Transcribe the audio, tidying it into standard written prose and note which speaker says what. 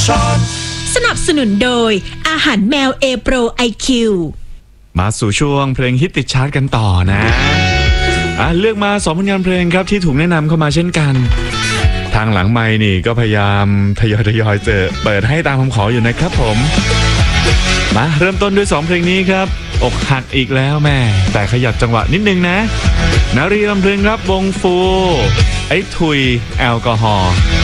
Speaker 1: สนับสนุนโดยอาหารแมวเอโปร IQ
Speaker 2: มาสู่ช่วงเพลงฮิตติดชาร์ตกันต่อนะเลือกมา2ผลงานเพลงครับที่ถูกแนะนำเข้ามาเช่นกันทางหลังไมค์นี่ก็พยายามทยอยเปิดให้ตามคำขออยู่นะครับผมมาเริ่มต้นด้วย2เพลงนี้ครับอกหักอีกแล้วแม่แต่ขยับจังหวะนิดนึงนะนารีลำเพลินครับวงฟูไอ้ทุยแอลกอฮอล์